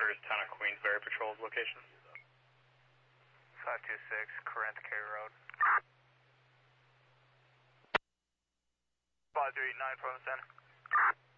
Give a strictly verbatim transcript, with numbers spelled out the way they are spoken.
Headquarters, Town of Queensbury Patrol's location. five two six, Corinth K Road. five three eight nine from the center.